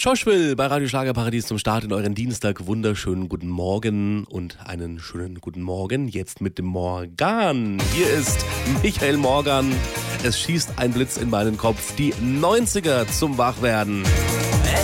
Josh Will bei Radio Schlagerparadies zum Start in euren Dienstag. Wunderschönen guten Morgen und einen schönen guten Morgen jetzt mit dem Morgan. Hier ist Michael Morgan. Es schießt ein Blitz in meinen Kopf. Die 90er zum Wachwerden.